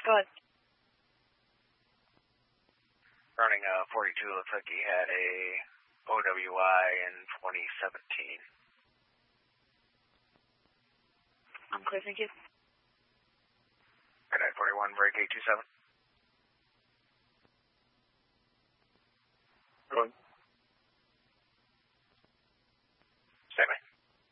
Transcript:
Go ahead. Running 42, looks like he had a OWI in 2017. I'm clear, thank you. Good night, 41, break 827.